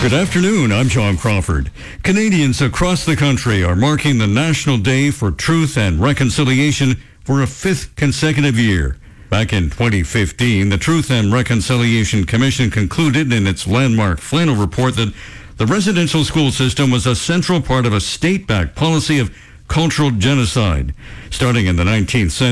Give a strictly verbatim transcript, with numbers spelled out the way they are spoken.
Good afternoon, I'm John Crawford. Canadians across the country are marking the National Day for Truth and Reconciliation for a fifth consecutive year. Back in twenty fifteen, the Truth and Reconciliation Commission concluded in its landmark Flannel report that the residential school system was a central part of a state-backed policy of cultural genocide. Starting in the nineteenth century,